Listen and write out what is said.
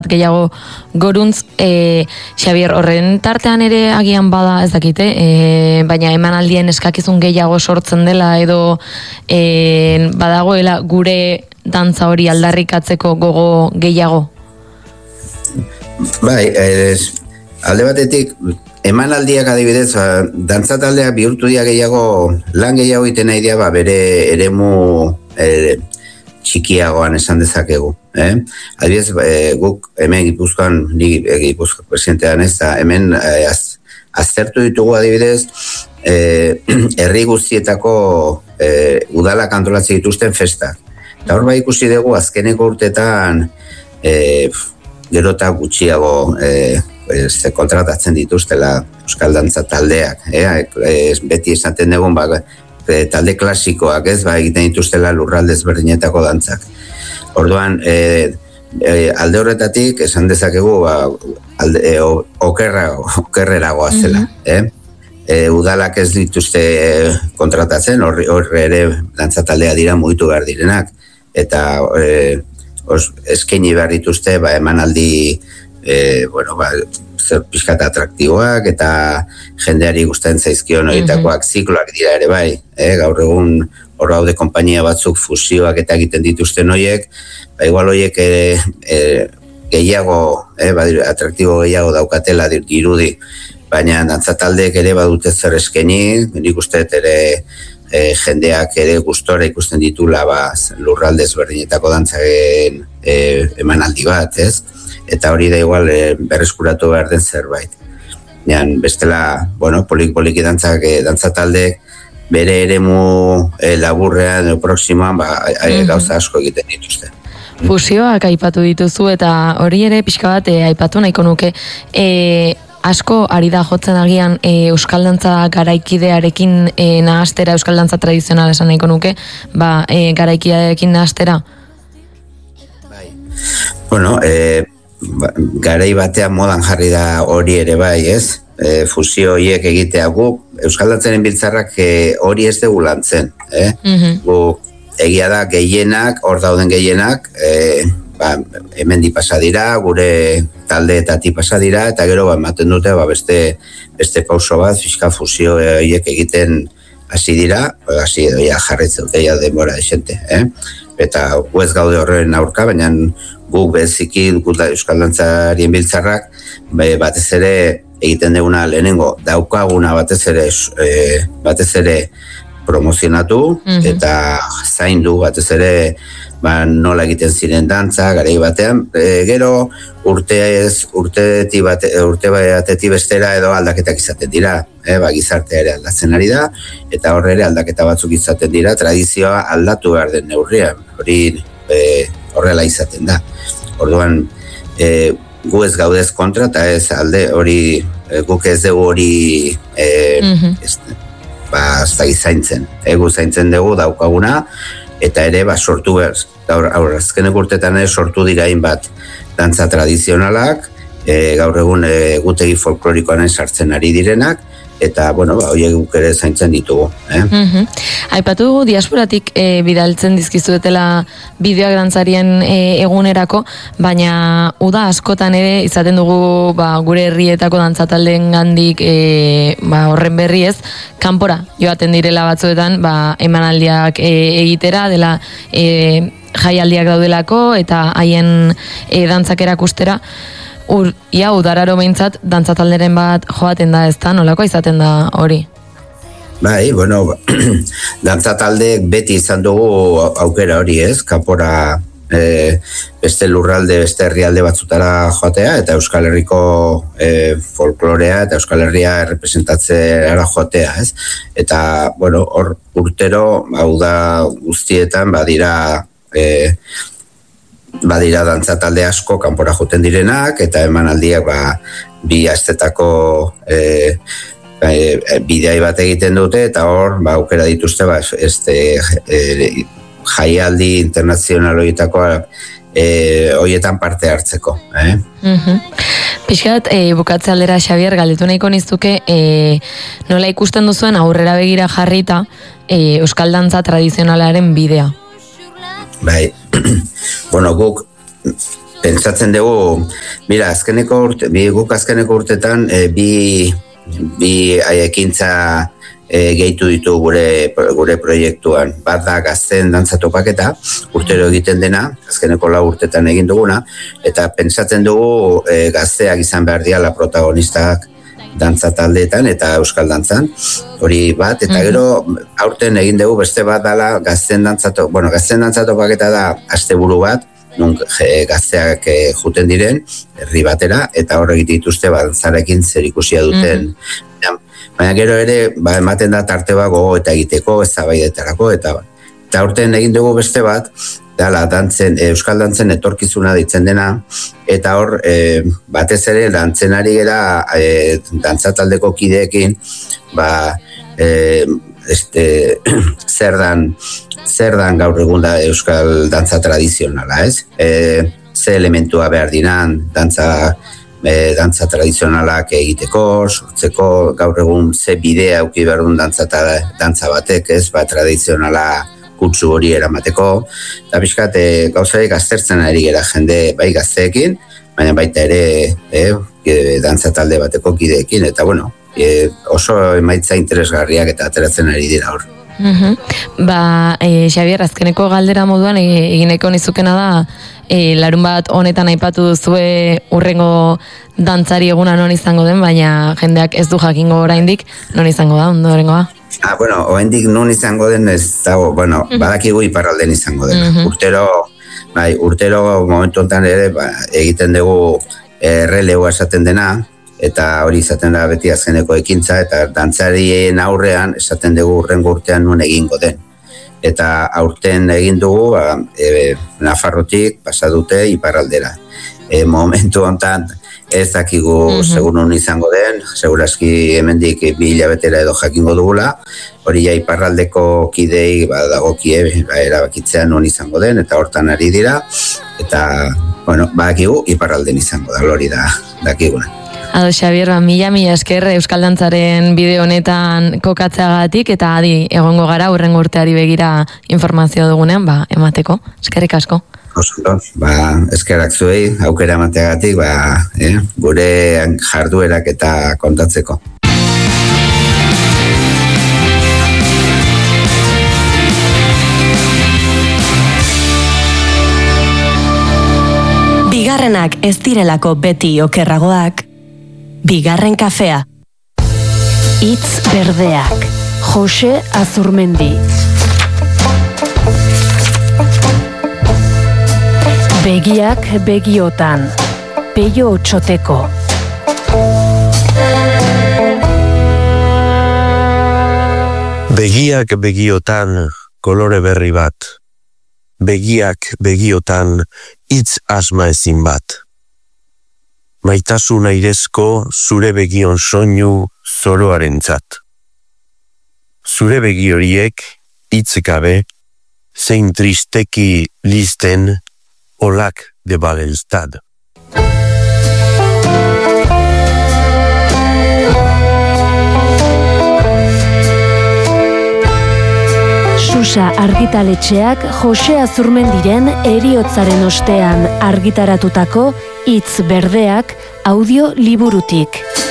gehiago goruntz, Xabier, horren tartean ere agian bada ez dakite, baina emanaldien eskakizun gehiago sortzen dela edo badagoela gure dantza hori aldarrikatzeko gogo gehiago? Bai, alde batetik, emanaldiak adibidez, dantza taldeak bihurtu dira gehiago, lan gehiago iten nahi dira, bere eremu txikiagoan esan dezakegu. Adibidez, guk hemen Gipuzkoan, ni Gipuzko presidentean ez da, hemen aztertu ditugu adibidez, herri guztietako udalak antolatzen dituzten festak. Eta hor bai ikusi dugu azkeneko urtetan gero eta gutxiago kontratatzen dituztela euskal dantza taldeak. Beti esaten dugun talde klasikoak egiten dituztela lurralde ezberdinetako dantzak. Orduan, alde horretatik esan dezakegu okerreragoa zela. Udalak ez dituzte kontratatzen, horre ere dantza taldea dira mugitu behar direnak. Eta eskaini behar dituzte emanaldi zer pixkat atraktiboak eta jendeari gustatzen zaizkion horietakoak zikloak dira ere bai. Gaur egun hor daude konpainia batzuk fusioak eta egiten dituzten horiek, igual horiek gehiago, atraktibo gehiago daukatela dirudi, baina dantza taldeek ere badute zer eskaini, nik uste ere jendeak ere gustora ikusten ditula lurralde ezberdinetako dantzaren emanaldi bat, ez? Eta hori da igual berreskuratu behar den zerbait. Bestela, poliki dantza taldeek bere eremu laburrean edo proximoan gauza asko egiten dituzte. Fusioak aipatu dituzu eta hori ere pixka bat aipatu nahiko nuke. Asko ari da jotzen agian euskal dantza garaikidearekin nahastera, euskal dantza tradizionala esan nahiko nuke, garaikidearekin nahastera? Garai batean modan jarri da hori ere bai, ez? Fusio horiek egitea guk, euskal dantzaren biltzarrak hori ez dugu lantzen. Egia da gehienak, hor dauden gehienak, hemendi pasa dira, gure taldeetatik pasa dira, eta gero ematen dute beste pauso bat, fiskal fusio horiek egiten hasi dira, hasi jarritzen dute denbora desente. Eta ez gaude horren aurka, baina guk beziki euskal dantzarien biltzarrak batez ere egiten duguna lehenengo daukaguna batez ere promozionatu eta zaindu batez ere nola egiten ziren dantza garai batean, gero urte batetik bestera edo aldaketak izaten dira, gizartea ere aldatzen ari da eta horre ere aldaketa batzuk izaten dira, tradizioa aldatu behar den neurrian, hori horrela izaten da. Orduan, gu ez gaudez kontra eta ez alde hori, guk ez dugu hori zaintzen. Gu zaintzen dugu daukaguna eta ere sortu behar. Azkenek urtetan sortu dira hainbat dantza tradizionalak, gaur egun gutegi folklorikoan sartzen ari direnak, eta, horiek guk ere zaintzen ditugu. Aipatu dugu diasporatik bidaltzen dizkizuetela bideoak dantzarien egunerako, baina uda askotan ere izaten dugu gure herrietako dantzataldeen gandik horren berri ez, kanpora joaten direla batzuetan emanaldiak egitera, dela jaialdiak daudelako eta haien dantzak erakustera. Udararo behintzat dantzatalderen bat joaten da ez da, nolako izaten da hori? Bai, dantzataldeek beti izan dugu aukera hori ez, kanpora beste lurralde, beste herrialde batzutara joatea, eta Euskal Herriko folklorea eta Euskal Herria representatzea joatea, ez? Eta, hor urtero, da guztietan badira dantzatalde asko kanpora joten direnak, eta emanaldiak bi astetako bidea bat egiten dute, eta hor aukera dituzte jaialdi internazional horietan parte hartzeko. Pixkat, bukatze aldera, Xabier, galdetu nahiko niztuke, nola ikusten duzuen aurrera begira jarrita euskal dantza tradizionalaren bidea? Bai, guk pentsatzen dugu, mira, guk azkeneko urtetan bi ekintza gehitu ditu gure proiektuan. Bat da gazteen dantza topaketa, urtero egiten dena, azkeneko 4 urtetan egin duguna, eta pentsatzen dugu gazteak izan behar diala protagonistak dantza taldeetan eta euskal dantzan, hori bat, eta gero aurten egin dugu beste bat dala gazteen dantza topaketa da asteburu bat, nun gazteak juten diren, herri batera, eta horrek dituzte dantzarekin zerikusia duten. Baina gero ere, ematen da tarte bat gogo eta egiteko, eztabaidetarako, eta aurten egin dugu beste bat, dala euskal dantzen etorkizuna ditzen dena, eta hor, batez ere, dantzen ari gera dantzataldeko kideekin, zer dan gaur egun da euskal dantza tradizionala, ez? Ze elementua behar dinan dantza tradizionalak egiteko, sortzeko, gaur egun ze bidea auki behar duen dantza batek, ez? Tradizionala kutsu hori eramateko, eta pixkat gauzarik aztertzen ari gera jende bai gazteekin, baina baita ere dantza talde bateko kideekin, eta bueno, oso emaitza interesgarriak eta ateratzen ari dira hor. Xabier, azkeneko galdera moduan egineko nizukena da, larun bat honetan aipatu duzue urrengo dantzari eguna non izango den, baina jendeak ez du jakingo oraindik non izango da, ondorengoa. Oraindik non izango den ez dago, badakigu iparralden izango dena. Urtero momentu honetan ere egiten dugu erreleua esaten dena, eta hori izaten da beti azkeneko ekintza, eta dantzarien aurrean esaten dugu urrengo urtean nun egingo den. Eta aurten egin dugu, Nafarrotik pasa dute iparraldera. Momentu honetan ez dakigu segun nun izango den, segurazki hemendik 2 hilabetera edo jakingo dugula, hori ja iparraldeko kidei dagokie erabakitzean nun izango den, eta hortan ari dira, eta badakigu iparralden izango da, hori da dakiguna. Xabier, mila esker euskal dantzaren bideo honetan kokatzeagatik, eta adi egongo gara urrengo urteari begira informazio dugunean, emateko. Eskerrik asko. Eskerrak zuei, aukera emateagatik, gure jarduerak eta kontatzeko. Bigarrenak ez direlako beti okerragoak, Bigarren kafea. Hitz berdeak. Jose Azurmendi. Begiak begiotan. Peio Otxoteko. Begiak begiotan kolore berri bat. Begiak begiotan hitz asma ezin bat. Maitasun airezko zure begion soinu zoroarentzat. Zure begi horiek hitz gabe, zein tristeki listen olak de Balelstad. Susa argitaletxeak Jose Azurmendiren heriotzaren ostean argitaratutako Hitz berdeak audio liburutik.